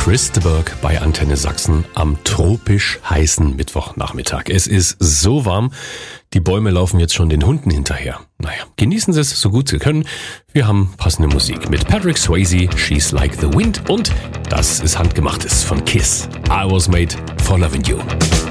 Chris de Burgh bei Antenne Sachsen am tropisch heißen Mittwochnachmittag. Es ist so warm, die Bäume laufen jetzt schon den Hunden hinterher. Naja, genießen Sie es so gut Sie können. Wir haben passende Musik mit Patrick Swayze, She's Like the Wind und das ist Handgemachtes von Kiss. I Was Made for Loving You.